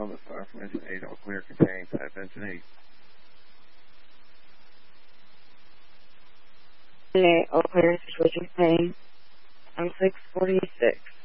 Wellness Affirmation 8 All Clear contains Adventure 8. All Clear Situation Pain. I'm 646.